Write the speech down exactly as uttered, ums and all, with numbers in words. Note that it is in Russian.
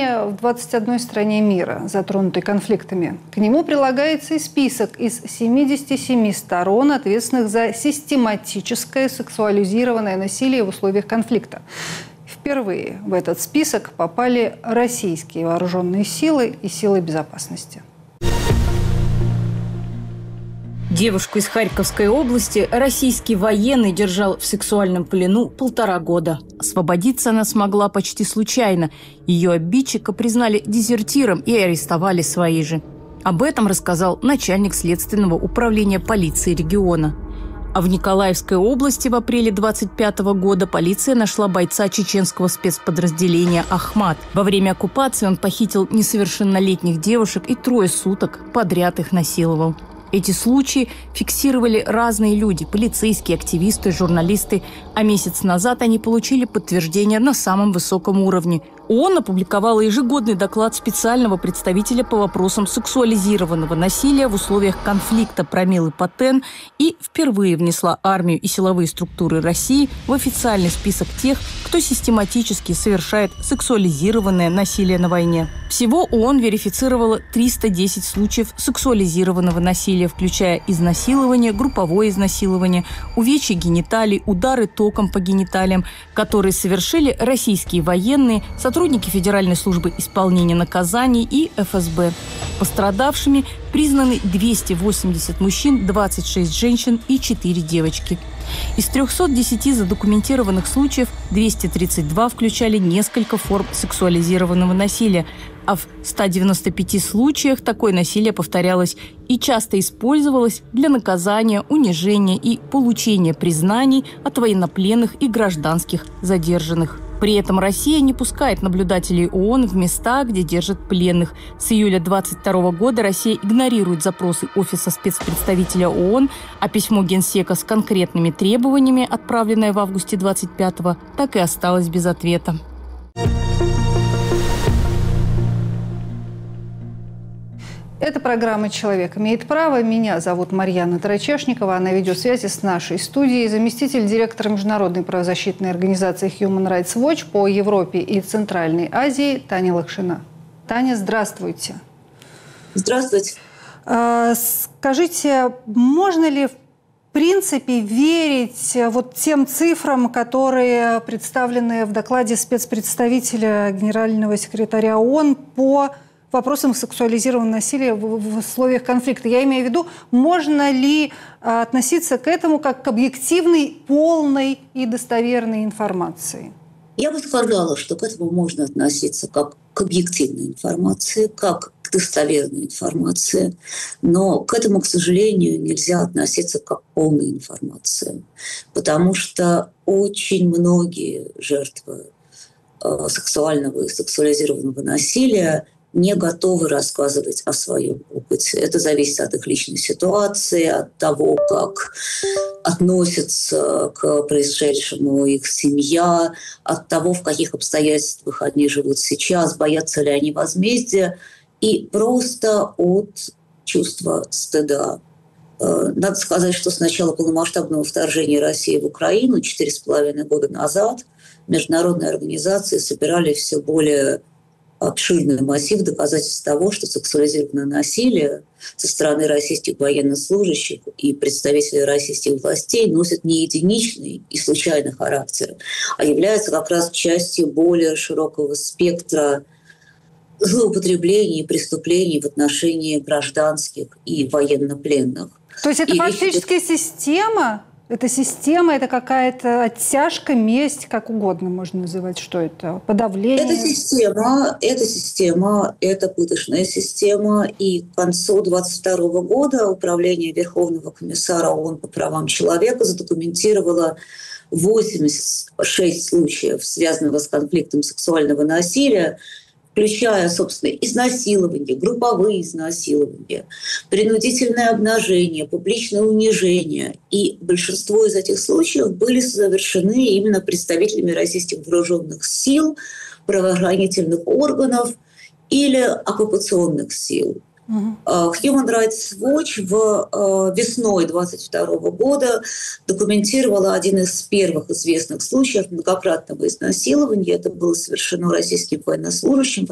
преступления в двадцати одной стране мира, затронутой конфликтами. К нему прилагается и список из семидесяти семи сторон, ответственных за систематическое сексуализированное насилие в условиях конфликта. Впервые в этот список попали российские вооруженные силы и силы безопасности. Девушку из Харьковской области российский военный держал в сексуальном плену полтора года. Освободиться она смогла почти случайно. Ее обидчика признали дезертиром и арестовали свои же. Об этом рассказал начальник следственного управления полиции региона. А в Николаевской области в апреле двадцать пятого года полиция нашла бойца чеченского спецподразделения «Ахмат». Во время оккупации он похитил несовершеннолетних девушек и трое суток подряд их насиловал. Эти случаи фиксировали разные люди – полицейские, активисты, журналисты. А месяц назад они получили подтверждение на самом высоком уровне. ООН опубликовала ежегодный доклад специального представителя по вопросам сексуализированного насилия в условиях конфликта Промиллы Патен и впервые внесла армию и силовые структуры России в официальный список тех, кто систематически совершает сексуализированное насилие на войне. Всего ООН верифицировала триста десять случаев сексуализированного насилия, включая изнасилование, групповое изнасилование, увечья гениталий, удары током по гениталиям, которые совершили российские военные, сотрудники Федеральной службы исполнения наказаний и эф эс бэ. Пострадавшими признаны двести восемьдесят мужчин, двадцать шесть женщин и четыре девочки. Из трёхсот десяти задокументированных случаев двести тридцать два включали несколько форм сексуализированного насилия, а в ста девяноста пяти случаях такое насилие повторялось и часто использовалось для наказания, унижения и получения признаний от военнопленных и гражданских задержанных. При этом Россия не пускает наблюдателей ООН в места, где держат пленных. С июля двадцать второго года Россия игнорирует запросы Офиса спецпредставителя ООН, а письмо Генсека с конкретными требованиями, отправленное в августе двадцать пятого, так и осталось без ответа. Это программа «Человек имеет право». Меня зовут Марьяна Тарачешникова. А на видеосвязи с нашей студией заместитель директора международной правозащитной организации Human Rights Watch по Европе и Центральной Азии Таня Лакшина. Таня, здравствуйте. Здравствуйте. Скажите, можно ли в принципе верить вот тем цифрам, которые представлены в докладе спецпредставителя генерального секретаря ООН по вопросам сексуализированного насилия в, в условиях конфликта? Я имею в виду, можно ли а, относиться к этому как к объективной, полной и достоверной информации? Я бы сказала, что к этому можно относиться как к объективной информации, как к достоверной информации, но к этому, к сожалению, нельзя относиться как к полной информации, потому что очень многие жертвы э, сексуального и сексуализированного насилия не готовы рассказывать о своем опыте. Это зависит от их личной ситуации, от того, как относятся к происшедшему их семья, от того, в каких обстоятельствах они живут сейчас, боятся ли они возмездия, и просто от чувства стыда. Надо сказать, что с начала полномасштабного вторжения России в Украину четыре с половиной года назад международные организации собирали все более обширный массив доказательств того, что сексуализированное насилие со стороны российских военнослужащих и представителей российских властей носит не единичный и случайный характер, а является как раз частью более широкого спектра злоупотреблений и преступлений в отношении гражданских и военнопленных. То есть это и фактически речь... система? Это система, это какая-то оттяжка, месть, как угодно можно называть. Что это? Подавление? Это система, это система, это пыточная система. И к концу двадцать второго года Управление Верховного комиссара ООН по правам человека задокументировало восемьдесят шесть случаев, связанных с конфликтом сексуального насилия, включая, собственно, изнасилование, групповые изнасилования, принудительное обнажение, публичное унижение. И большинство из этих случаев были совершены именно представителями российских вооруженных сил, правоохранительных органов или оккупационных сил. Uh-huh. Human Rights Watch в весной двадцать второго года документировала один из первых известных случаев многократного изнасилования. Это было совершено российским военнослужащим